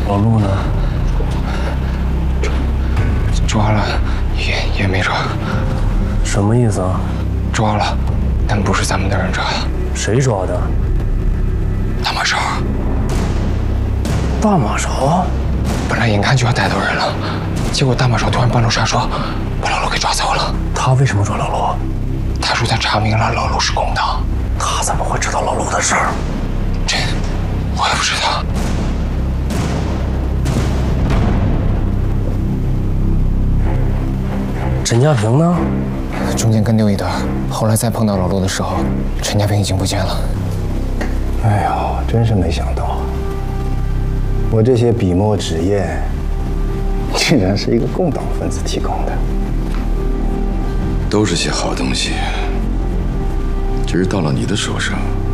老陆呢？ 抓了，也没抓。 什么意思啊？ 抓了，但不是咱们的人抓的。 谁抓的？ 大马勺。 大马勺？ 本来眼看就要逮到人了，结果大马勺突然半路杀出，把老陆给抓走了。 他为什么抓老陆？ 他说他查明了老陆是共党。 他怎么会知道老陆的事儿？ 这我也不知道。 陈家平呢？ 中间跟丢一段，后来再碰到老陆的时候，陈家平已经不见了。 哎呦，真是没想到，我这些笔墨纸砚，竟然是一个共党分子提供的。 都是些好东西，只是到了你的手上，